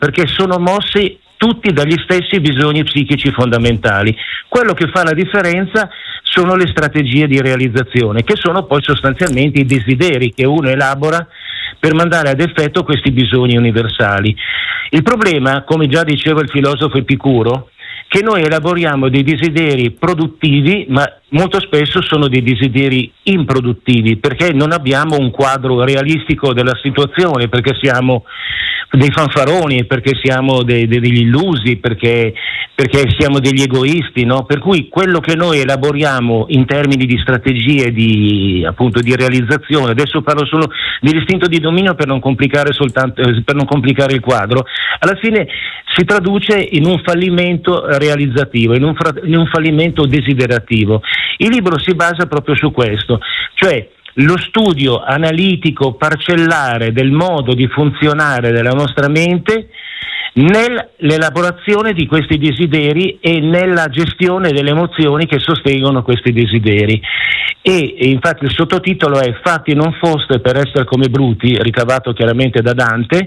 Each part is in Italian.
perché sono mossi tutti dagli stessi bisogni psichici fondamentali. Quello che fa la differenza sono le strategie di realizzazione, che sono poi sostanzialmente i desideri che uno elabora per mandare ad effetto questi bisogni universali. Il problema, come già diceva il filosofo Epicuro, che noi elaboriamo dei desideri produttivi, ma molto spesso sono dei desideri improduttivi, perché non abbiamo un quadro realistico della situazione, perché siamo dei fanfaroni, perché siamo degli illusi, perché siamo degli egoisti, no? Per cui quello che noi elaboriamo in termini di strategie di realizzazione, adesso parlo solo dell'istinto di dominio per non complicare il quadro, alla fine si traduce in un fallimento realizzativo, in un fallimento desiderativo. Il libro si basa proprio su questo, cioè lo studio analitico parcellare del modo di funzionare della nostra mente nell'elaborazione di questi desideri e nella gestione delle emozioni che sostengono questi desideri. E infatti il sottotitolo è Fatti non foste per essere come bruti, ricavato chiaramente da Dante,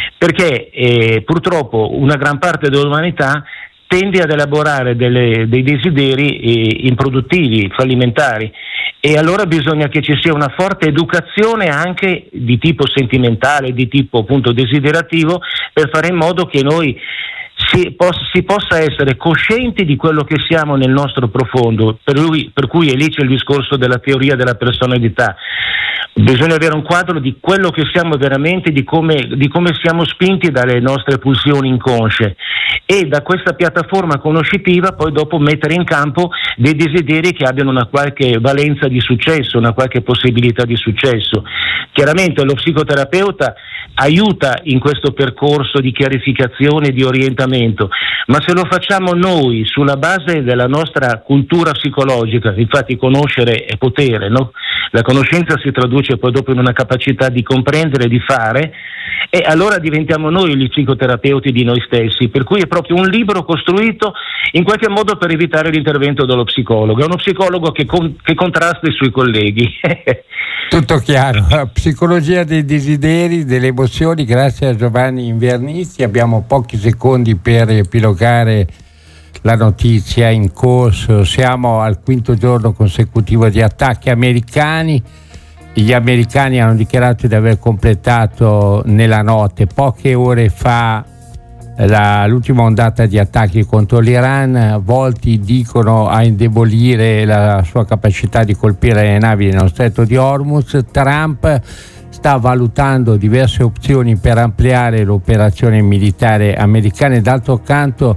perché purtroppo una gran parte dell'umanità tende ad elaborare dei desideri improduttivi, fallimentari, e allora bisogna che ci sia una forte educazione anche di tipo sentimentale, di tipo appunto desiderativo, per fare in modo che noi si possa essere coscienti di quello che siamo nel nostro profondo, per cui è lì c'è il discorso della teoria della personalità. Bisogna avere un quadro di quello che siamo veramente, di come siamo spinti dalle nostre pulsioni inconsce, e da questa piattaforma conoscitiva poi dopo mettere in campo dei desideri che abbiano una qualche valenza di successo, una qualche possibilità di successo. Chiaramente lo psicoterapeuta aiuta in questo percorso di chiarificazione e di orientamento, ma se lo facciamo noi sulla base della nostra cultura psicologica, infatti conoscere è potere, no? La conoscenza si traduce poi dopo in una capacità di comprendere e di fare, e allora diventiamo noi gli psicoterapeuti di noi stessi, per cui è proprio un libro costruito in qualche modo per evitare l'intervento dello psicologo. È uno psicologo che contrasta i suoi colleghi. Tutto chiaro. Psicologia dei desideri, delle emozioni, grazie a Giovanni Invernizi. Abbiamo pochi secondi per epilogare la notizia in corso. Siamo al 5° giorno consecutivo di attacchi americani. Gli americani hanno dichiarato di aver completato nella notte, poche ore fa, l'ultima ondata di attacchi contro l'Iran, volti dicono a indebolire la sua capacità di colpire le navi nello stretto di Hormuz. Trump sta valutando diverse opzioni per ampliare l'operazione militare americana, e d'altro canto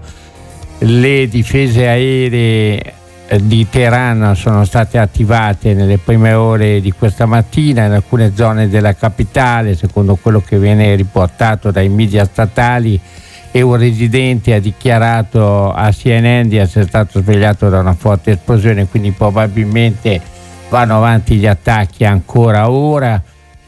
le difese aeree di Teheran sono state attivate nelle prime ore di questa mattina in alcune zone della capitale, secondo quello che viene riportato dai media statali, e un residente ha dichiarato a CNN di essere stato svegliato da una forte esplosione, quindi probabilmente vanno avanti gli attacchi ancora ora.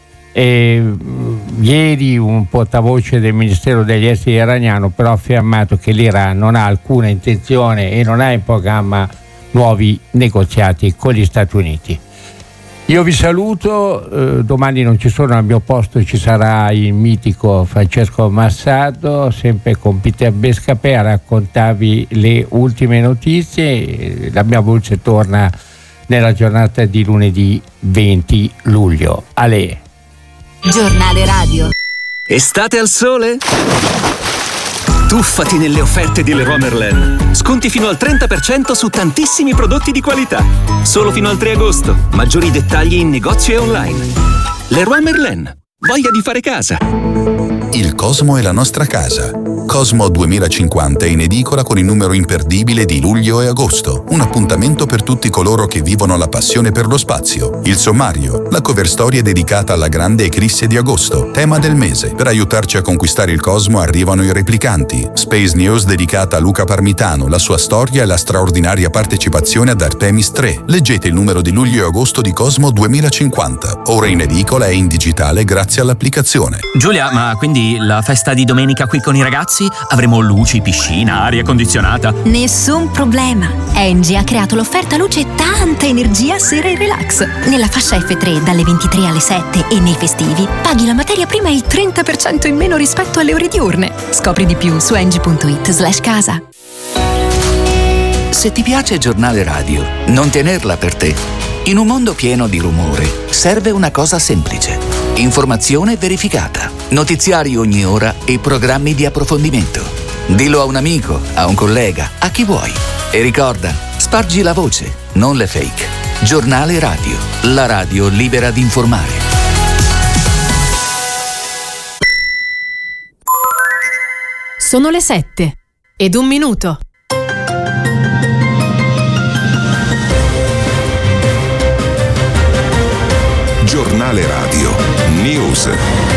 Ieri un portavoce del Ministero degli Esteri iraniano però ha affermato che l'Iran non ha alcuna intenzione e non ha in programma nuovi negoziati con gli Stati Uniti. Io vi saluto, domani non ci sono, al mio posto ci sarà il mitico Francesco Massado, sempre con Peter Bescapè a raccontarvi le ultime notizie. La mia voce torna nella giornata di lunedì 20 luglio. Ale. Giornale radio. Estate al sole? Tuffati nelle offerte di Leroy Merlin. Sconti fino al 30% su tantissimi prodotti di qualità. Solo fino al 3 agosto. Maggiori dettagli in negozio e online. Leroy Merlin. Voglia di fare casa. Il Cosmo è la nostra casa. Cosmo 2050 è in edicola con il numero imperdibile di luglio e agosto. Un appuntamento per tutti coloro che vivono la passione per lo spazio. Il sommario, la cover storia dedicata alla grande eclisse di agosto, tema del mese. Per aiutarci a conquistare il Cosmo arrivano i replicanti. Space News dedicata a Luca Parmitano, la sua storia e la straordinaria partecipazione ad Artemis 3. Leggete il numero di luglio e agosto di Cosmo 2050. Ora in edicola e in digitale grazie all'applicazione. Giulia, ma quindi quindi la festa di domenica qui con i ragazzi? Avremo luci, piscina, aria condizionata? Nessun problema. Engie ha creato l'offerta luce tanta energia sera e relax. Nella fascia F3 dalle 23 alle 7 e nei festivi paghi la materia prima il 30% in meno rispetto alle ore diurne. Scopri di più su engie.it/casa. Se ti piace Giornale Radio, non tenerla per te. In un mondo pieno di rumore, serve una cosa semplice. Informazione verificata, notiziari ogni ora e programmi di approfondimento. Dillo a un amico, a un collega, a chi vuoi. E ricorda, spargi la voce, non le fake. Giornale Radio, la radio libera di informare. Sono le 7:01. Giornale Radio News.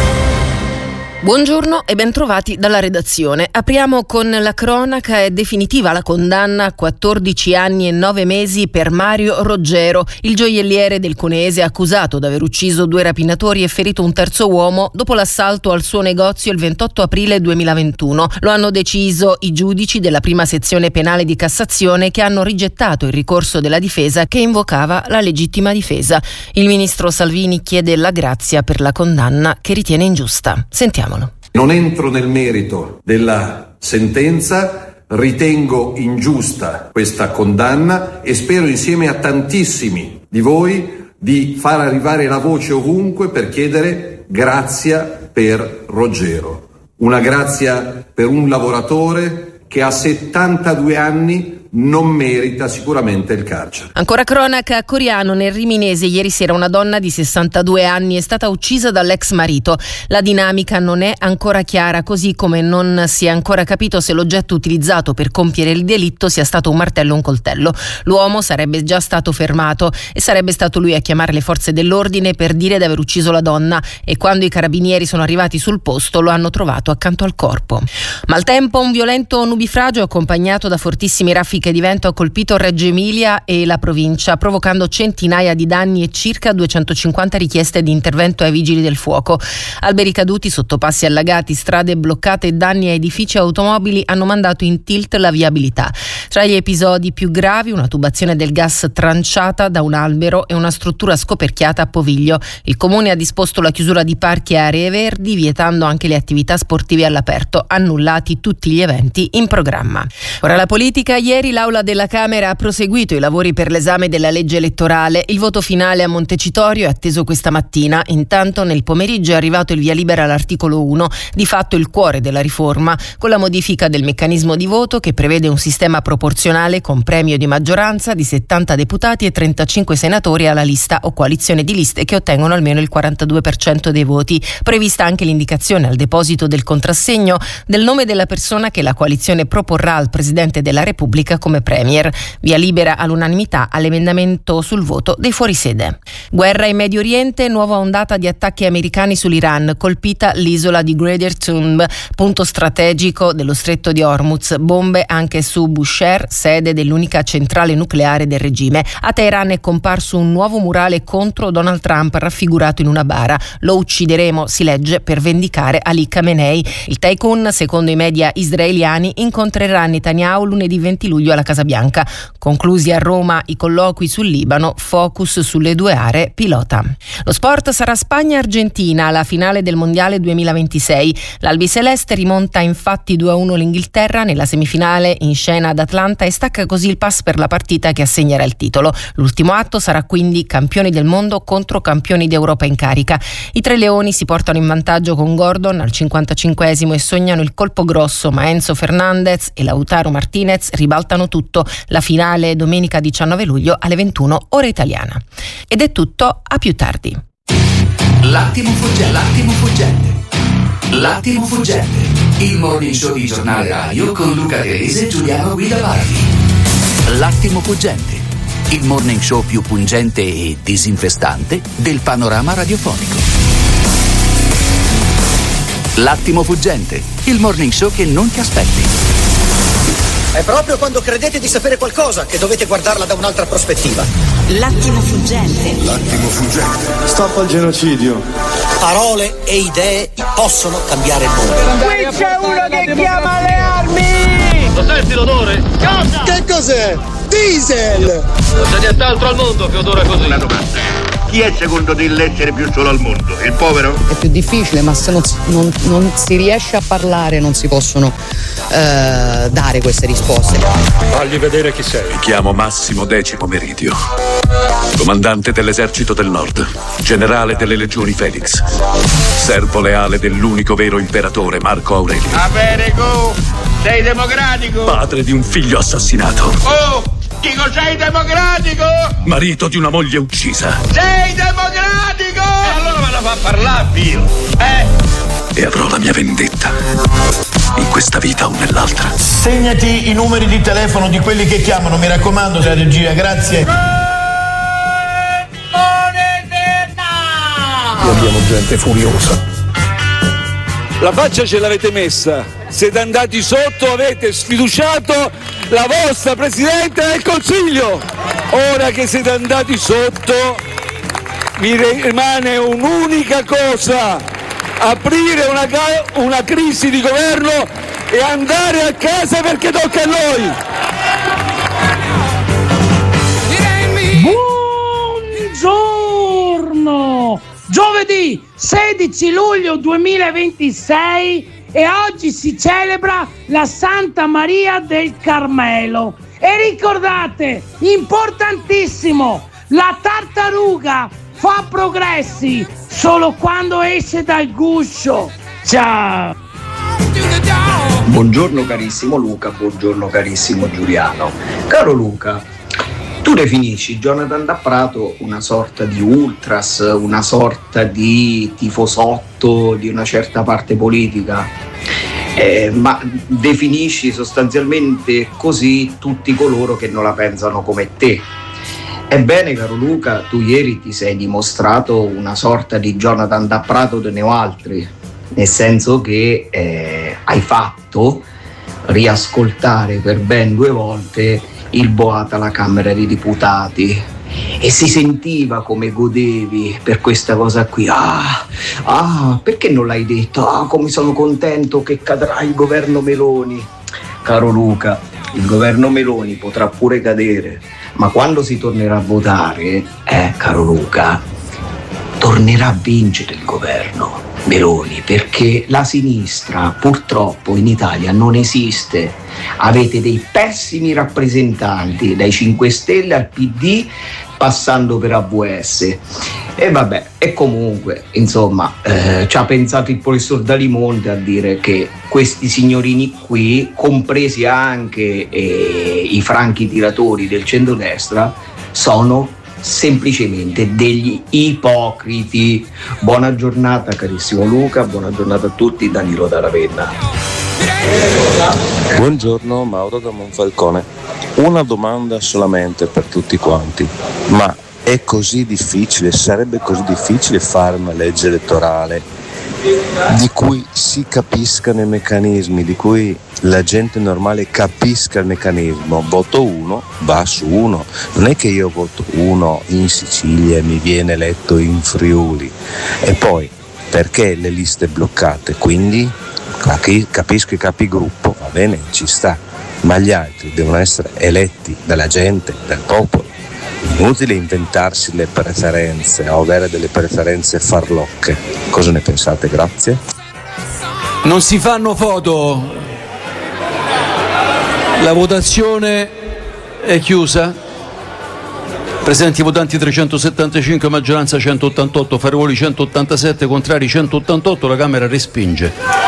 Buongiorno e bentrovati dalla redazione. Apriamo con la cronaca. È definitiva la condanna a 14 anni e 9 mesi per Mario Roggero, il gioielliere del Cuneese accusato d'aver ucciso 2 rapinatori e ferito un terzo uomo dopo l'assalto al suo negozio il 28 aprile 2021. Lo hanno deciso i giudici della prima sezione penale di Cassazione, che hanno rigettato il ricorso della difesa che invocava la legittima difesa. Il ministro Salvini chiede la grazia per la condanna che ritiene ingiusta. Sentiamo. Non entro nel merito della sentenza, ritengo ingiusta questa condanna e spero insieme a tantissimi di voi di far arrivare la voce ovunque per chiedere grazia per Roggero. Una grazia per un lavoratore che a 72 anni non merita sicuramente il carcere. Ancora cronaca a Coriano, nel Riminese. Ieri sera una donna di 62 anni è stata uccisa dall'ex marito. La dinamica non è ancora chiara, così come non si è ancora capito se l'oggetto utilizzato per compiere il delitto sia stato un martello o un coltello. L'uomo sarebbe già stato fermato e sarebbe stato lui a chiamare le forze dell'ordine per dire di aver ucciso la donna, e quando i carabinieri sono arrivati sul posto lo hanno trovato accanto al corpo. Maltempo, un violento nubifragio accompagnato da fortissimi raffiche di vento ha colpito Reggio Emilia e la provincia, provocando centinaia di danni e circa 250 richieste di intervento ai vigili del fuoco. Alberi caduti, sottopassi allagati, strade bloccate e danni a edifici e automobili hanno mandato in tilt la viabilità. Tra gli episodi più gravi, una tubazione del gas tranciata da un albero e una struttura scoperchiata a Poviglio. Il comune ha disposto la chiusura di parchi e aree verdi, vietando anche le attività sportive all'aperto, annullati tutti gli eventi in programma. Ora la politica. Ieri l'Aula della Camera ha proseguito i lavori per l'esame della legge elettorale. Il voto finale a Montecitorio è atteso questa mattina. Intanto nel pomeriggio è arrivato il via libera all'articolo 1, di fatto il cuore della riforma, con la modifica del meccanismo di voto che prevede un sistema proporzionale con premio di maggioranza di 70 deputati e 35 senatori alla lista o coalizione di liste che ottengono almeno il 42% dei voti. Prevista anche l'indicazione al deposito del contrassegno del nome della persona che la coalizione proporrà al Presidente della Repubblica come premier. Via libera all'unanimità all'emendamento sul voto dei fuorisede. Guerra in Medio Oriente, nuova ondata di attacchi americani sull'Iran, colpita l'isola di Gdeir Thumb, punto strategico dello stretto di Hormuz. Bombe anche su Bushehr, sede dell'unica centrale nucleare del regime. A Teheran è comparso un nuovo murale contro Donald Trump raffigurato in una bara. Lo uccideremo, si legge, per vendicare Ali Khamenei. Il tycoon, secondo i media israeliani, incontrerà Netanyahu lunedì 20 luglio alla Casa Bianca. Conclusi a Roma i colloqui sul Libano, focus sulle 2 aree pilota. Lo sport sarà Spagna-Argentina alla finale del Mondiale 2026. L'Albiceleste rimonta infatti 2-1 l'Inghilterra nella semifinale in scena ad Atlanta e stacca così il pass per la partita che assegnerà il titolo. L'ultimo atto sarà quindi campioni del mondo contro campioni d'Europa in carica. I tre leoni si portano in vantaggio con Gordon al 55esimo e sognano il colpo grosso, ma Enzo Fernandez e Lautaro Martinez ribaltano tutto. La finale domenica 19 luglio alle 21 ora italiana. Ed è tutto, a più tardi. L'attimo fuggente. Il morning show di Giornale Radio con Luca Terese e Giuliano Guida Bardi. L'attimo fuggente. Il morning show più pungente e disinfestante del panorama radiofonico. L'attimo fuggente. Il morning show che non ti aspetti. È proprio quando credete di sapere qualcosa che dovete guardarla da un'altra prospettiva. L'attimo fuggente. L'attimo fuggente. Stop al genocidio. Parole e idee possono cambiare il mondo. Qui c'è uno che chiama le armi! Lo senti l'odore? Cosa? Che cos'è? Diesel! Non c'è nient'altro al mondo che odora così. Una domanda. Chi è secondo te l'essere più solo al mondo? Il povero? È più difficile, ma se non si riesce a parlare non si possono dare queste risposte. Fagli vedere chi sei. Mi chiamo Massimo Decimo Meridio, comandante dell'esercito del Nord, generale delle legioni Felix, servo leale dell'unico vero imperatore Marco Aurelio. Va bene, go! Sei democratico? Padre di un figlio assassinato. Oh! Dico, sei democratico? Marito di una moglie uccisa. Sei democratico? Allora me la fa parlare, Dio. E avrò la mia vendetta. In questa vita o nell'altra. Segnati i numeri di telefono di quelli che chiamano, mi raccomando, la regia, grazie. Qui abbiamo gente furiosa. La faccia ce l'avete messa. Siete andati sotto, avete sfiduciato la vostra Presidente del Consiglio. Ora che siete andati sotto, vi rimane un'unica cosa: aprire una crisi di governo e andare a casa perché tocca a noi. Buongiorno! Giovedì 16 luglio 2026 e oggi si celebra la Santa Maria del Carmelo. E ricordate, importantissimo, la tartaruga fa progressi solo quando esce dal guscio. Ciao! Buongiorno carissimo Luca, buongiorno carissimo Giuliano. Caro Luca, tu definisci Jonathan da Prato una sorta di ultras, una sorta di tifosotto di una certa parte politica, ma definisci sostanzialmente così tutti coloro che non la pensano come te. Ebbene, caro Luca, tu ieri ti sei dimostrato una sorta di Jonathan da Prato de Neoaltri, nel senso che hai fatto riascoltare per ben 2 volte il boato alla Camera dei Deputati e si sentiva come godevi per questa cosa qui. Perché non l'hai detto? Come sono contento che cadrà il governo Meloni. Caro Luca, il governo Meloni potrà pure cadere, ma quando si tornerà a votare, caro Luca, tornerà a vincere il governo Meloni, perché la sinistra purtroppo in Italia non esiste. Avete dei pessimi rappresentanti, dai 5 Stelle al PD passando per AVS. E vabbè, e comunque insomma ci ha pensato il professor Dalimonte a dire che questi signorini qui, compresi anche i franchi tiratori del centrodestra, sono semplicemente degli ipocriti. Buona giornata carissimo Luca, buona giornata a tutti, Danilo da Ravenna. Buongiorno, Mauro da Monfalcone. Una domanda solamente per tutti quanti: ma è così difficile, sarebbe così difficile fare una legge elettorale di cui si capiscano i meccanismi, di cui la gente normale capisca il meccanismo? Voto 1, va su 1. Non è che io voto 1 in Sicilia e mi viene eletto in Friuli. E poi, perché le liste bloccate? Quindi capisco i capigruppo, va bene, ci sta, ma gli altri devono essere eletti dalla gente, dal popolo. Inutile inventarsi le preferenze o avere delle preferenze farlocche. Cosa ne pensate? Grazie. Non si fanno foto. La votazione è chiusa. Presenti votanti 375, maggioranza 188, favorevoli 187, contrari 188, la Camera respinge.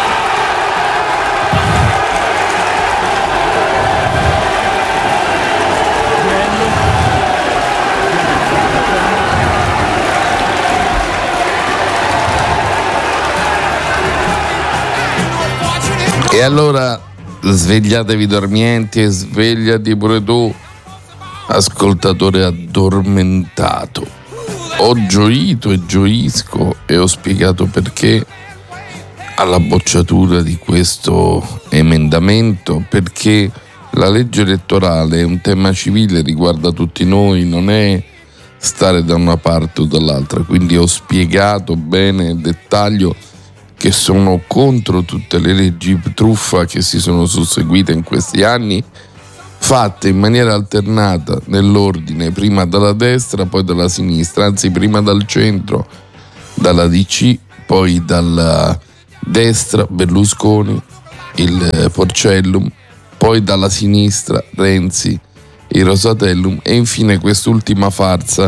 E allora svegliatevi dormienti e svegliati pure tu, ascoltatore addormentato. Ho gioito e gioisco e ho spiegato perché alla bocciatura di questo emendamento, perché La legge elettorale è un tema civile, riguarda tutti noi, non è stare da una parte o dall'altra, quindi ho spiegato bene nel dettaglio che sono contro tutte le leggi truffa che si sono susseguite in questi anni, fatte in maniera alternata nell'ordine, prima dalla destra, poi dalla sinistra, anzi prima dal centro, dalla DC, poi dalla destra Berlusconi, il Porcellum, poi dalla sinistra Renzi, il Rosatellum e infine quest'ultima farsa,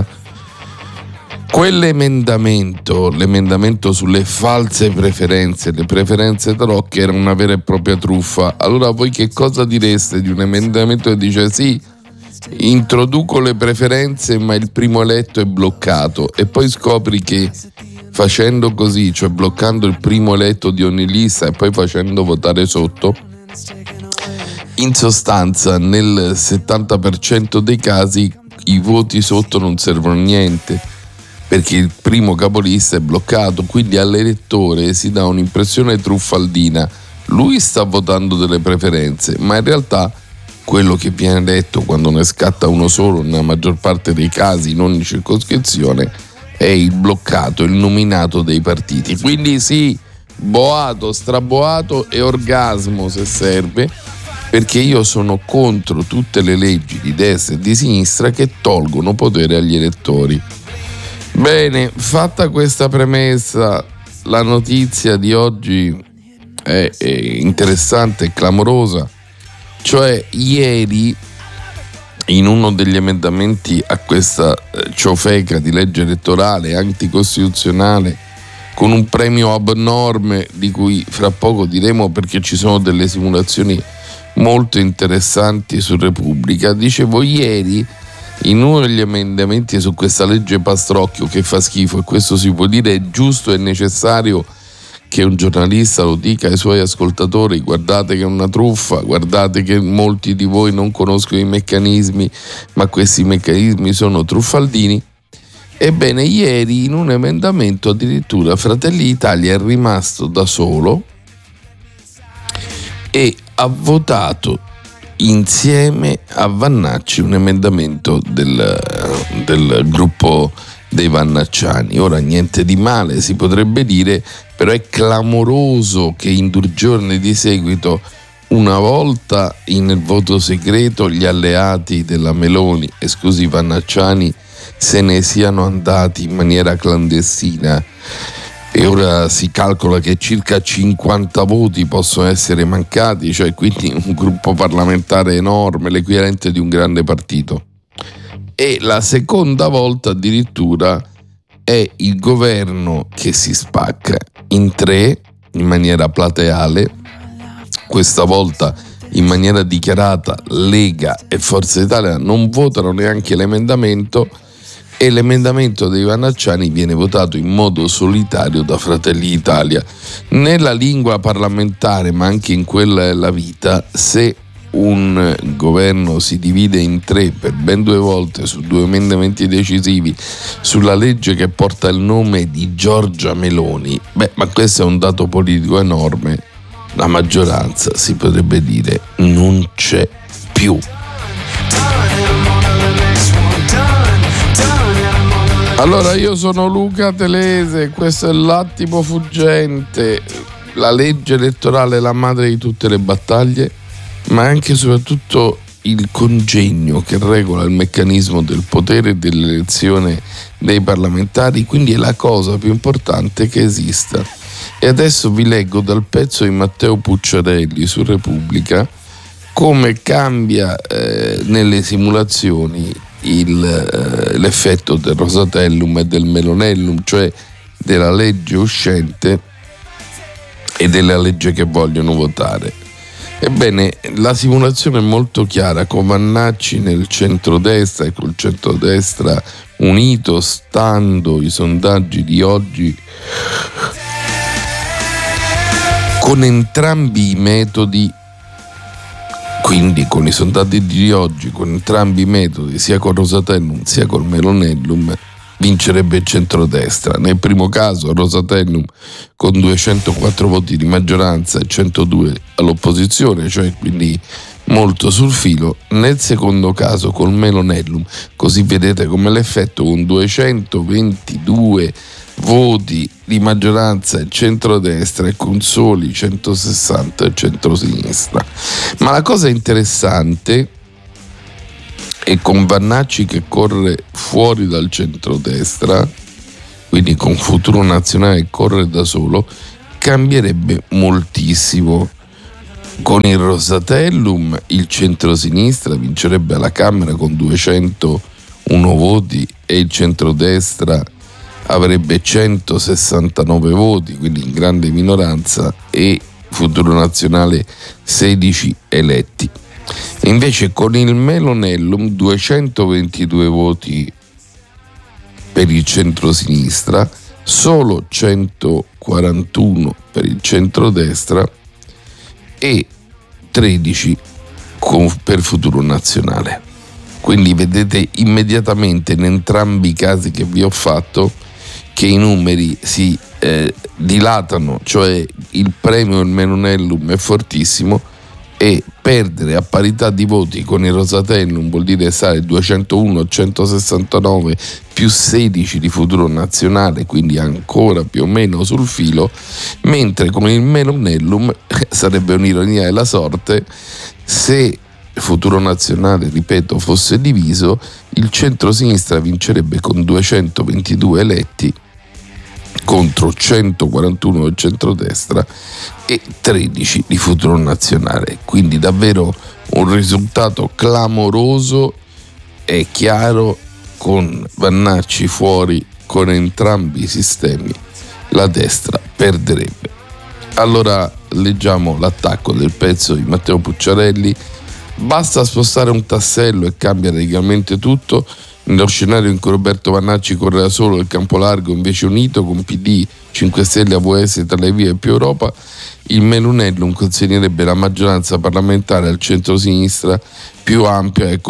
l'emendamento sulle false preferenze, le preferenze tarocche, era una vera e propria truffa. Allora voi che cosa direste di un emendamento che dice sì, introduco le preferenze ma il primo eletto è bloccato, e poi scopri che facendo così, cioè bloccando il primo eletto di ogni lista e poi facendo votare sotto, in sostanza nel 70% dei casi i voti sotto non servono a niente, perché il primo capolista è bloccato, quindi all'elettore si dà un'impressione truffaldina. Lui sta votando delle preferenze, ma in realtà quello che viene detto quando ne scatta uno solo, nella maggior parte dei casi, in ogni circoscrizione, è il bloccato, il nominato dei partiti. Quindi sì, boato, straboato e orgasmo se serve, perché io sono contro tutte le leggi di destra e di sinistra che tolgono potere agli elettori. Bene, fatta questa premessa, la notizia di oggi è interessante e clamorosa, cioè ieri in uno degli emendamenti a questa ciofeca di legge elettorale anticostituzionale con un premio abnorme di cui fra poco diremo perché ci sono delle simulazioni molto interessanti su Repubblica, dicevo ieri in uno degli emendamenti su questa legge Pastrocchio che fa schifo, e questo si può dire, è giusto e necessario che un giornalista lo dica ai suoi ascoltatori: guardate che è una truffa, guardate che molti di voi non conoscono i meccanismi, ma questi meccanismi sono truffaldini. Ebbene, ieri in un emendamento addirittura Fratelli d'Italia è rimasto da solo e ha votato insieme a Vannacci un emendamento del gruppo dei Vannacciani. Ora, niente di male si potrebbe dire, però è clamoroso che in 2 giorni di seguito, una volta in voto segreto, gli alleati della Meloni, esclusi i Vannacciani, se ne siano andati in maniera clandestina, e ora si calcola che circa 50 voti possono essere mancati, cioè quindi un gruppo parlamentare enorme, l'equivalente di un grande partito. E la seconda volta addirittura è il governo che si spacca in 3 in maniera plateale, questa volta in maniera dichiarata Lega e Forza Italia non votano neanche l'emendamento, e l'emendamento dei Vannacciani viene votato in modo solitario da Fratelli d'Italia. Nella lingua parlamentare, ma anche in quella della vita, se un governo si divide in 3 per ben 2 volte su 2 emendamenti decisivi sulla legge che porta il nome di Giorgia Meloni, ma questo è un dato politico enorme. La maggioranza, si potrebbe dire, non c'è più. Allora, io sono Luca Telese, questo è L'attimo fuggente. La legge elettorale è la madre di tutte le battaglie, ma anche e soprattutto il congegno che regola il meccanismo del potere e dell'elezione dei parlamentari, quindi è la cosa più importante che esista. E adesso vi leggo dal pezzo di Matteo Pucciarelli su Repubblica come cambia nelle simulazioni l'effetto del Rosatellum e del Melonellum, cioè della legge uscente e della legge che vogliono votare. Ebbene, la simulazione è molto chiara, con Vannacci nel centrodestra e col centrodestra unito, stando i sondaggi di oggi, con entrambi i metodi. Quindi con i sondaggi di oggi, con entrambi i metodi, sia con Rosatellum sia col Melonellum, vincerebbe il centrodestra. Nel primo caso Rosatellum con 204 voti di maggioranza e 102 all'opposizione, cioè quindi molto sul filo. Nel secondo caso col Melonellum, così vedete come l'effetto, con 222 voti di maggioranza il centrodestra e con soli 160 il centrosinistra. Ma la cosa interessante è con Vannacci che corre fuori dal centrodestra, quindi con Futuro Nazionale che corre da solo, cambierebbe moltissimo. Con il Rosatellum il centrosinistra vincerebbe alla Camera con 201 voti e il centrodestra avrebbe 169 voti, quindi in grande minoranza, e Futuro Nazionale 16 eletti. Invece con il Melonellum 222 voti per il centrosinistra, solo 141 per il centrodestra e 13 per Futuro Nazionale. Quindi vedete immediatamente in entrambi i casi che vi ho fatto che i numeri si dilatano, cioè il premio del Melonellum è fortissimo e perdere a parità di voti con il Rosatellum vuol dire stare 201, 169 più 16 di Futuro Nazionale, quindi ancora più o meno sul filo, mentre con il Melonellum sarebbe un'ironia della sorte, se Futuro Nazionale, ripeto, fosse diviso, il centrosinistra vincerebbe con 222 eletti contro 141 del centrodestra e 13 di Futuro Nazionale. Quindi davvero un risultato clamoroso, è chiaro, con Vannacci fuori con entrambi i sistemi la destra perderebbe. Allora leggiamo l'attacco del pezzo di Matteo Pucciarelli. Basta spostare un tassello e cambia radicalmente tutto. Nello scenario in cui Roberto Vannacci corre da solo, il campo largo invece unito con PD, 5 Stelle, AVS, Italia Viva e più Europa, il Melonellum consegnerebbe la maggioranza parlamentare al centro-sinistra più ampia che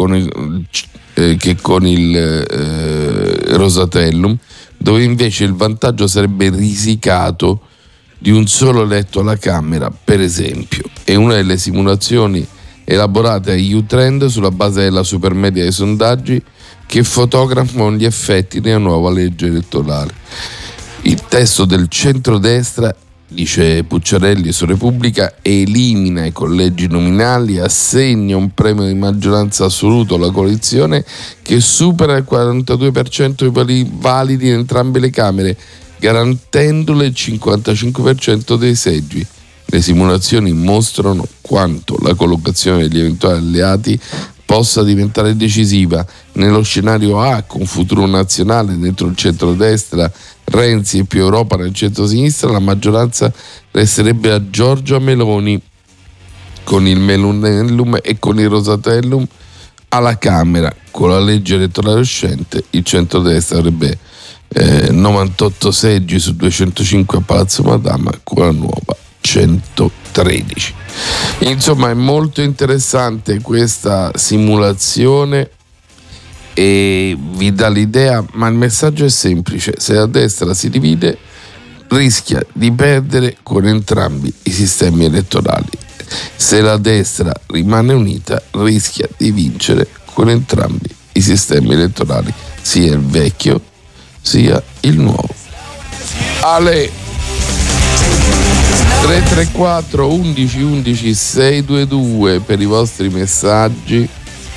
con il Rosatellum, dove invece il vantaggio sarebbe risicato di un solo eletto alla Camera, per esempio. È una delle simulazioni elaborate a U-Trend sulla base della supermedia dei sondaggi che fotografano gli effetti della nuova legge elettorale. Il testo del centrodestra, dice Pucciarelli su Repubblica, elimina i collegi nominali, assegna un premio di maggioranza assoluto alla coalizione che supera il 42% dei validi in entrambe le Camere, garantendole il 55% dei seggi. Le simulazioni mostrano quanto la collocazione degli eventuali alleati possa diventare decisiva. Nello scenario A, con Futuro Nazionale dentro il centrodestra, Renzi e più Europa nel centro-sinistra, la maggioranza resterebbe a Giorgia Meloni. Con il Melonellum e con il Rosatellum alla Camera, con la legge elettorale uscente, il centrodestra avrebbe 98 seggi su 205 a Palazzo Madama, con la nuova 113. Insomma, è molto interessante questa simulazione e vi dà l'idea, ma il messaggio è semplice: se la destra si divide rischia di perdere con entrambi i sistemi elettorali, se la destra rimane unita rischia di vincere con entrambi i sistemi elettorali, sia il vecchio sia il nuovo. Ale 334 11 11 622 per i vostri messaggi.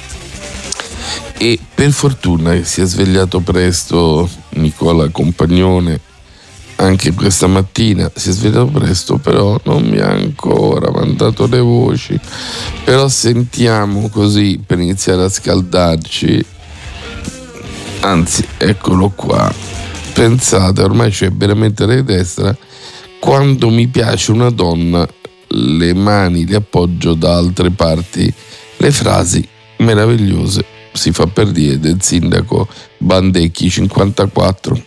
E per fortuna che si è svegliato presto Nicola Compagnone anche questa mattina, si è svegliato presto, però non mi ha ancora mandato le voci, però sentiamo così per iniziare a scaldarci. Anzi, eccolo qua. Pensate, ormai c'è veramente la destra. Quando mi piace una donna, le mani le appoggio da altre parti. Le frasi meravigliose, si fa per dire, del sindaco Bandecchi 54.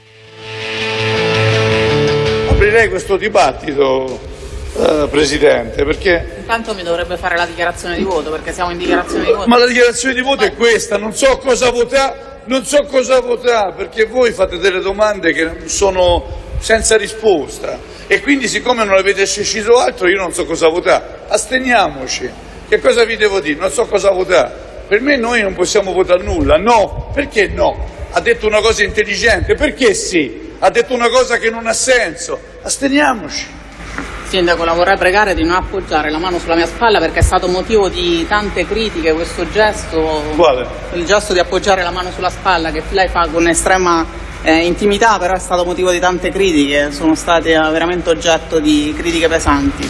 Aprirei questo dibattito, Presidente, perché... Intanto mi dovrebbe fare la dichiarazione di voto, perché siamo in dichiarazione di voto. Ma la dichiarazione di voto è questa, non so cosa votare. non so cosa votare, perché voi fate delle domande che sono senza risposta e quindi siccome non avete deciso altro io non so cosa votare. Asteniamoci. Che cosa vi devo dire? Non so cosa votare. Per me noi non possiamo votare nulla. No. Perché no? Ha detto una cosa intelligente. Perché sì? Ha detto una cosa che non ha senso. Asteniamoci. Sindaco, la vorrei pregare di non appoggiare la mano sulla mia spalla perché è stato motivo di tante critiche questo gesto. Quale? Il gesto di appoggiare la mano sulla spalla che lei fa con estrema intimità, però è stato motivo di tante critiche, sono state veramente oggetto di critiche pesanti.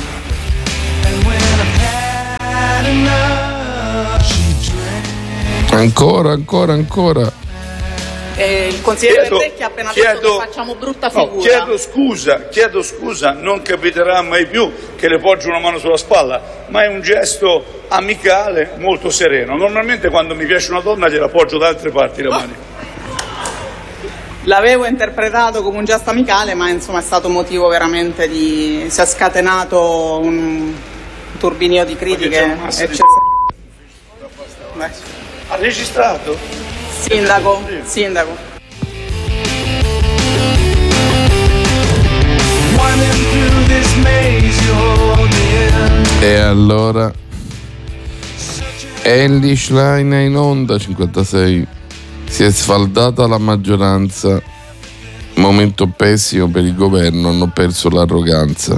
Ancora. Il consigliere Bertecchi ha appena detto che facciamo brutta figura. Chiedo scusa, non capiterà mai più che le poggio una mano sulla spalla, ma è un gesto amicale, molto sereno. Normalmente quando mi piace una donna gliela poggio da altre parti le mani. L'avevo interpretato come un gesto amicale, ma insomma è stato motivo veramente di... si è scatenato un turbinio di critiche. Ha registrato? Sindaco. E allora Ellie Schlein è in onda 56. Si è sfaldata la maggioranza. Momento pessimo per il governo, hanno perso l'arroganza.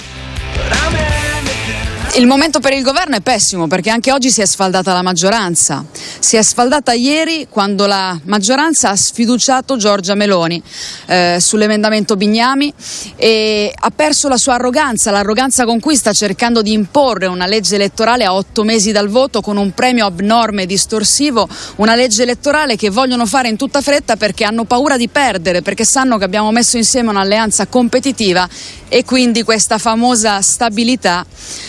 Il momento per il governo è pessimo perché anche oggi si è sfaldata la maggioranza. Si è sfaldata ieri quando la maggioranza ha sfiduciato Giorgia Meloni sull'emendamento Bignami e ha perso la sua arroganza, l'arroganza con cui sta cercando di imporre una legge elettorale a 8 mesi dal voto con un premio abnorme e distorsivo, una legge elettorale che vogliono fare in tutta fretta perché hanno paura di perdere, perché sanno che abbiamo messo insieme un'alleanza competitiva e quindi questa famosa stabilità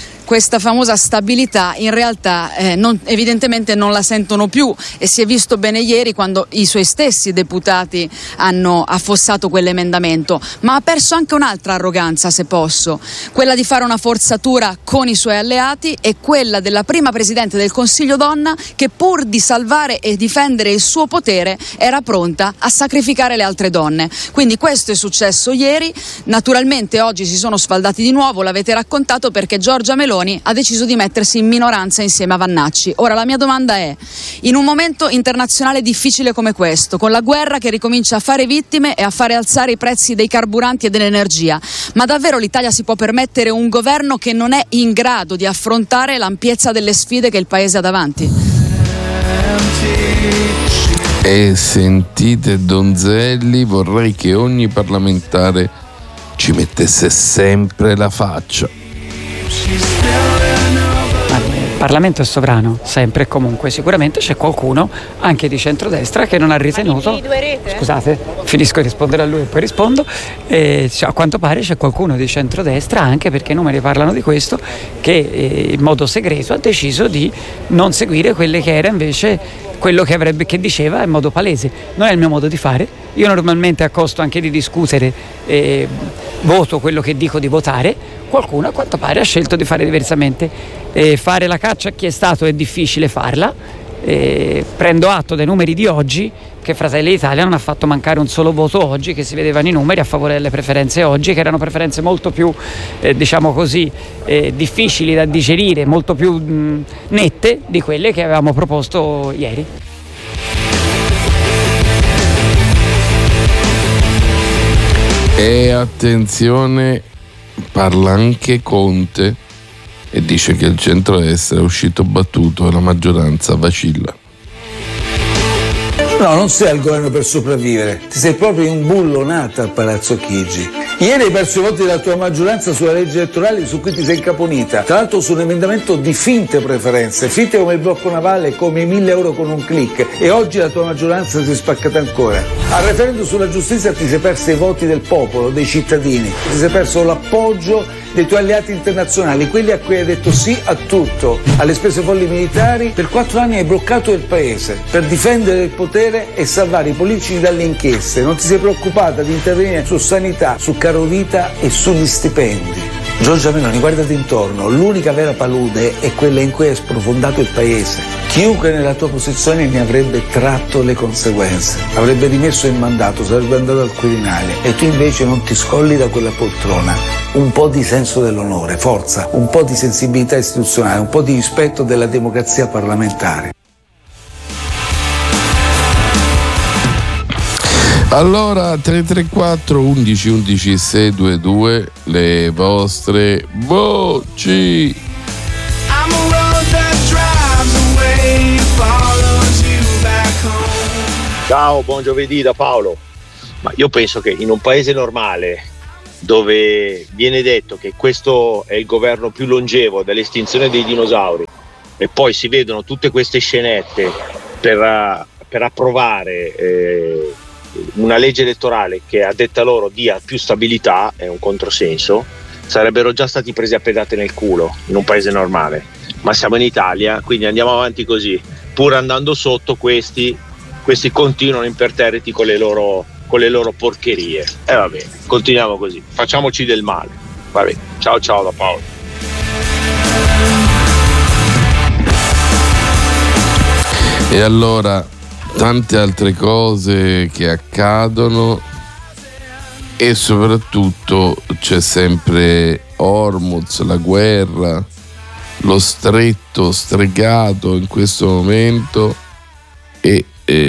in realtà evidentemente non la sentono più e si è visto bene ieri quando i suoi stessi deputati hanno affossato quell'emendamento, ma ha perso anche un'altra arroganza, se posso, quella di fare una forzatura con i suoi alleati e quella della prima Presidente del Consiglio donna che pur di salvare e difendere il suo potere era pronta a sacrificare le altre donne. Quindi questo è successo ieri, naturalmente oggi si sono sfaldati di nuovo, l'avete raccontato, perché Giorgia Meloni ha deciso di mettersi in minoranza insieme a Vannacci. Ora la mia domanda è: in un momento internazionale difficile come questo, con la guerra che ricomincia a fare vittime e a fare alzare i prezzi dei carburanti e dell'energia, ma davvero l'Italia si può permettere un governo che non è in grado di affrontare l'ampiezza delle sfide che il paese ha davanti? E sentite Donzelli, vorrei che ogni parlamentare ci mettesse sempre la faccia. Il Parlamento è sovrano, sempre e comunque. Sicuramente c'è qualcuno, anche di centrodestra, che non ha ritenuto... Scusate, finisco di rispondere a lui e poi rispondo. A quanto pare c'è qualcuno di centrodestra, anche perché i numeri parlano di questo, che in modo segreto ha deciso di non seguire quelle che era invece quello che diceva in modo palese. Non è il mio modo di fare. Io normalmente, a costo anche di discutere, voto quello che dico di votare. Qualcuno a quanto pare ha scelto di fare diversamente. Fare la caccia a chi è stato è difficile farla. Prendo atto dei numeri di oggi, che Fratelli d'Italia non ha fatto mancare un solo voto oggi, che si vedevano i numeri a favore delle preferenze oggi, che erano preferenze molto più difficili da digerire, molto più nette di quelle che avevamo proposto ieri. E attenzione, parla anche Conte e dice che il centro-destra è uscito battuto e la maggioranza vacilla. No, non sei al governo per sopravvivere, ti sei proprio imbullonata al Palazzo Chigi. Ieri hai perso i voti della tua maggioranza sulla legge elettorale su cui ti sei incaponita, tra l'altro su un emendamento di finte preferenze, finte come il blocco navale, come i 1.000 euro con un click, e oggi la tua maggioranza si è spaccata ancora. Al referendum sulla giustizia ti sei perso i voti del popolo, dei cittadini, ti sei perso l'appoggio dei tuoi alleati internazionali, quelli a cui hai detto sì a tutto, alle spese folli militari. Per 4 anni hai bloccato il paese per difendere il potere e salvare i politici dalle inchieste. Non ti sei preoccupata di intervenire su sanità, su carovita e sugli stipendi. Giorgia Meloni, guardati intorno, l'unica vera palude è quella in cui hai sprofondato il paese. Chiunque nella tua posizione ne avrebbe tratto le conseguenze, avrebbe rimesso in mandato, sarebbe andato al Quirinale e tu invece non ti scolli da quella poltrona. Un po' di senso dell'onore, forza, un po' di sensibilità istituzionale, un po' di rispetto della democrazia parlamentare. Allora 334 11 11 622 le vostre voci. Ciao, buon giovedì da Paolo. Ma io penso che in un paese normale dove viene detto che questo è il governo più longevo dall'estinzione dei dinosauri e poi si vedono tutte queste scenette per approvare una legge elettorale che a detta loro dia più stabilità, è un controsenso, sarebbero già stati presi a pedate nel culo in un paese normale, ma siamo in Italia, quindi andiamo avanti così, pur andando sotto questi continuano imperterriti con le loro porcherie, e va bene, continuiamo così, facciamoci del male, va bene, ciao da Paolo. E allora tante altre cose che accadono e soprattutto c'è sempre Hormuz, la guerra, lo stretto stregato in questo momento e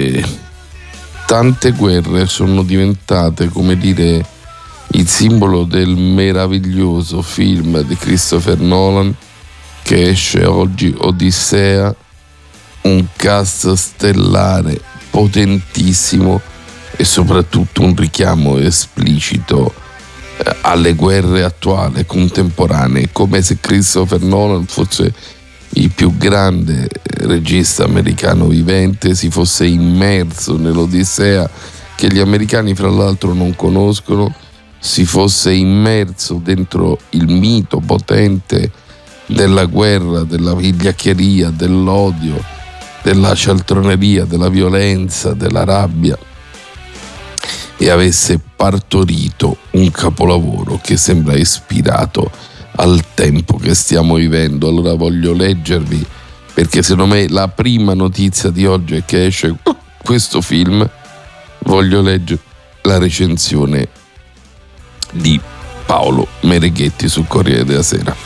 tante guerre sono diventate, come dire, il simbolo del meraviglioso film di Christopher Nolan che esce oggi, Odissea, un cast stellare potentissimo e soprattutto un richiamo esplicito alle guerre attuali, contemporanee, come se Christopher Nolan fosse il più grande regista americano vivente, si fosse immerso nell'Odissea che gli americani fra l'altro non conoscono, si fosse immerso dentro il mito potente della guerra, della vigliaccheria, dell'odio, della cialtroneria, della violenza, della rabbia e avesse partorito un capolavoro che sembra ispirato al tempo che stiamo vivendo. Allora voglio leggervi, perché secondo me la prima notizia di oggi è che esce questo film, voglio leggere la recensione di Paolo Mereghetti sul Corriere della Sera.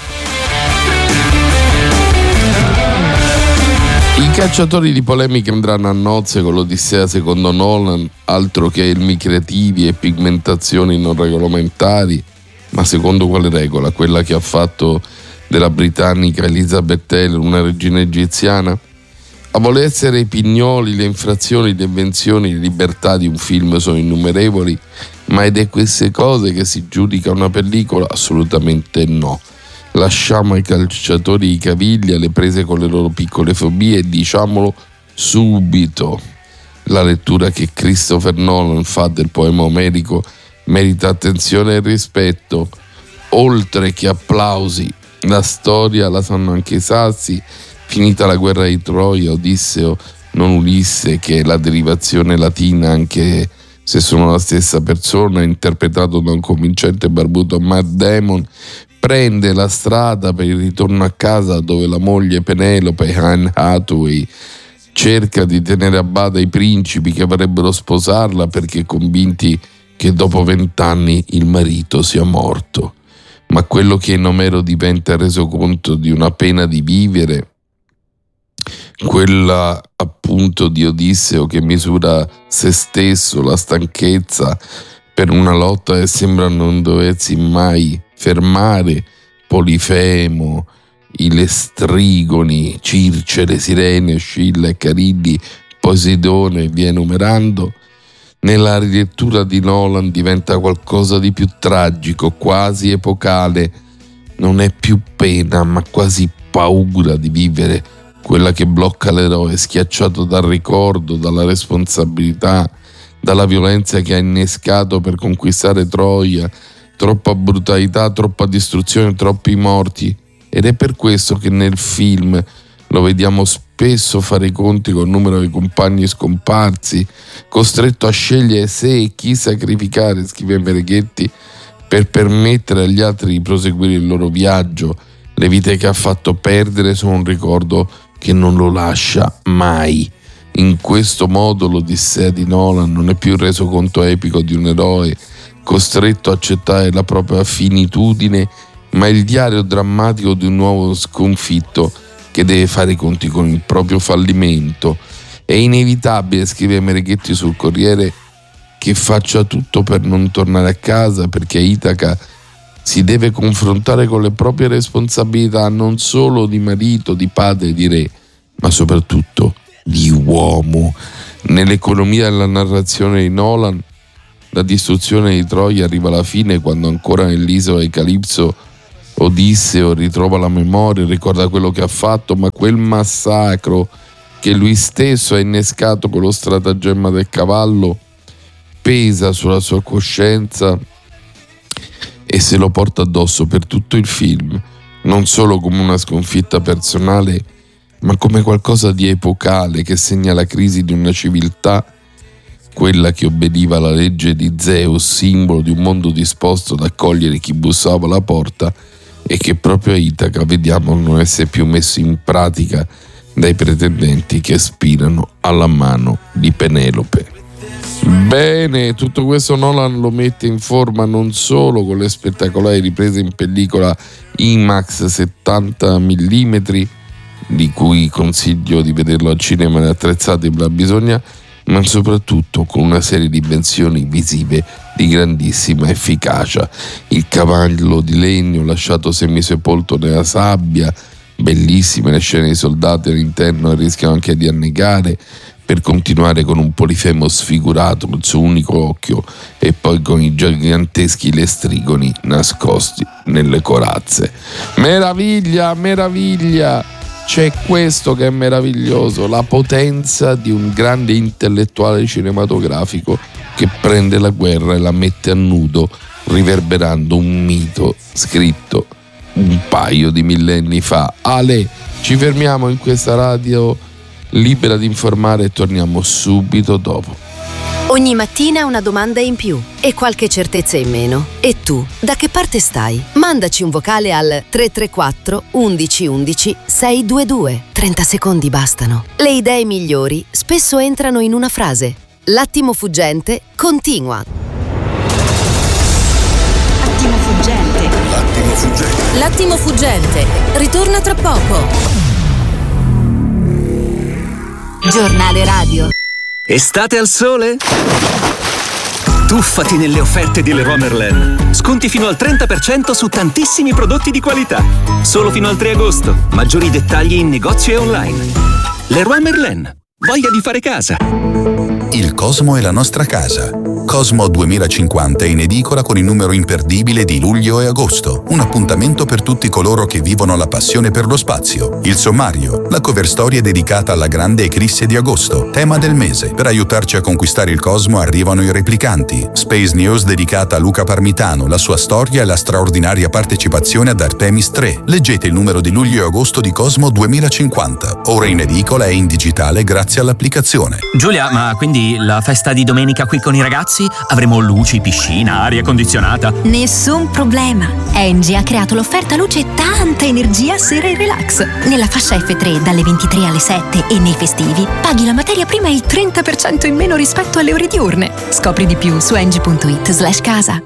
I cacciatori di polemiche andranno a nozze con l'Odissea secondo Nolan, altro che elmi creativi e pigmentazioni non regolamentari, ma secondo quale regola? Quella che ha fatto della britannica Elizabeth Taylor una regina egiziana? A voler essere i pignoli, le infrazioni, le invenzioni, le libertà di un film sono innumerevoli, ma ed è queste cose che si giudica una pellicola? Assolutamente no. Lasciamo ai calciatori i cavigli alle prese con le loro piccole fobie e diciamolo subito, la lettura che Christopher Nolan fa del poema omerico merita attenzione e rispetto, oltre che applausi. La storia la sanno anche i sassi, finita la guerra di Troia, Odisseo, non Ulisse, che è la derivazione latina anche se sono la stessa persona, interpretato da un convincente barbuto Matt Damon, prende la strada per il ritorno a casa dove la moglie Penelope, Anne Hathaway, cerca di tenere a bada i principi che vorrebbero sposarla perché convinti che dopo 20 anni il marito sia morto. Ma quello che in Omero diventa reso conto di una pena di vivere, quella appunto di Odisseo che misura se stesso, la stanchezza per una lotta che sembra non doversi mai fermare, Polifemo, i Lestrigoni, Circe, le Sirene, Scilla e Carilli, Poseidone, via enumerando, nella rilettura di Nolan diventa qualcosa di più tragico, quasi epocale. Non è più pena, ma quasi paura di vivere, quella che blocca l'eroe schiacciato dal ricordo, dalla responsabilità, dalla violenza che ha innescato per conquistare Troia. Troppa brutalità, troppa distruzione, troppi morti. Ed è per questo che nel film lo vediamo spesso fare i conti col numero di compagni scomparsi, costretto a scegliere se e chi sacrificare, scrive Mereghetti, per permettere agli altri di proseguire il loro viaggio. Le vite che ha fatto perdere sono un ricordo che non lo lascia mai. In questo modo l'Odissea di Nolan non è più il resoconto epico di un eroe costretto a accettare la propria finitudine, ma il diario drammatico di un nuovo sconfitto che deve fare i conti con il proprio fallimento. È inevitabile, scrive Mereghetti sul Corriere, che faccia tutto per non tornare a casa, perché Itaca si deve confrontare con le proprie responsabilità, non solo di marito, di padre, di re, ma soprattutto di uomo. Nell'economia della narrazione di Nolan, la distruzione di Troia arriva alla fine, quando ancora nell'isola di Calipso Odisseo ritrova la memoria, ricorda quello che ha fatto, ma quel massacro che lui stesso ha innescato con lo stratagemma del cavallo pesa sulla sua coscienza e se lo porta addosso per tutto il film, non solo come una sconfitta personale, ma come qualcosa di epocale che segna la crisi di una civiltà, quella che obbediva alla legge di Zeus, simbolo di un mondo disposto ad accogliere chi bussava alla porta, e che proprio a Itaca vediamo non essere più messo in pratica dai pretendenti che aspirano alla mano di Penelope. Bene, tutto questo Nolan lo mette in forma non solo con le spettacolari riprese in pellicola IMAX 70 mm, di cui consiglio di vederlo al cinema, ne attrezzati la bisogna, ma soprattutto con una serie di invenzioni visive di grandissima efficacia. Il cavallo di legno lasciato semisepolto nella sabbia, bellissime le scene di soldati all'interno che rischiano anche di annegare, per continuare con un Polifemo sfigurato col suo unico occhio e poi con i giganteschi lestrigoni nascosti nelle corazze. Meraviglia, meraviglia! C'è questo che è meraviglioso, la potenza di un grande intellettuale cinematografico che prende la guerra e la mette a nudo, riverberando un mito scritto un paio di millenni fa. Ale, ci fermiamo in questa radio libera di informare e torniamo subito dopo. Ogni mattina una domanda in più e qualche certezza in meno. E tu, da che parte stai? Mandaci un vocale al 334 11 11 622. 30 secondi bastano. Le idee migliori spesso entrano in una frase. L'attimo fuggente continua. Attimo fuggente. L'attimo fuggente. L'attimo fuggente ritorna tra poco. Giornale radio. Estate al sole? Tuffati nelle offerte di Leroy Merlin. Sconti fino al 30% su tantissimi prodotti di qualità. Solo fino al 3 agosto. Maggiori dettagli in negozio e online. Leroy Merlin. Voglia di fare casa. Il Cosmo è la nostra casa. Cosmo 2050 è in edicola con il numero imperdibile di luglio e agosto. Un appuntamento per tutti coloro che vivono la passione per lo spazio. Il sommario, la cover story è dedicata alla grande eclisse di agosto, tema del mese. Per aiutarci a conquistare il Cosmo arrivano i replicanti. Space News dedicata a Luca Parmitano, la sua storia e la straordinaria partecipazione ad Artemis 3. Leggete il numero di luglio e agosto di Cosmo 2050. Ora in edicola e in digitale grazie all'applicazione. Giulia, ma quindi la festa di domenica qui con i ragazzi? Avremo luci, piscina, aria condizionata? Nessun problema. Engie ha creato l'offerta luce e tanta energia sera e relax. Nella fascia F3 dalle 23 alle 7 e nei festivi paghi la materia prima il 30% in meno rispetto alle ore diurne. Scopri di più su engie.it/casa.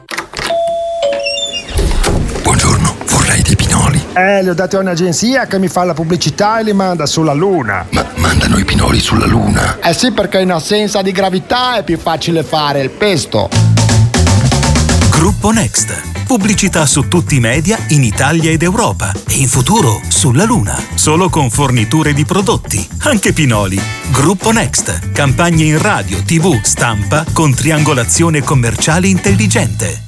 Buongiorno, vorrei dei pinoli. Li ho dati a un'agenzia che mi fa la pubblicità e li manda sulla Luna. Ma mandano i pinoli sulla Luna? Eh sì, perché in assenza di gravità è più facile fare il pesto. Gruppo Next. Pubblicità su tutti i media in Italia ed Europa. E in futuro sulla Luna. Solo con forniture di prodotti. Anche pinoli. Gruppo Next. Campagne in radio, TV, stampa con triangolazione commerciale intelligente.